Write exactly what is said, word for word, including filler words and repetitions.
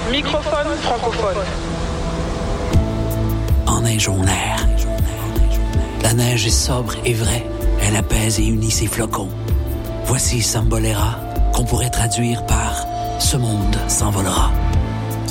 Microphone francophone. Enneigeons l'air. La neige est sobre et vraie. Elle apaise et unit ses flocons. Voici Sambolera, qu'on pourrait traduire par « Ce monde s'envolera ».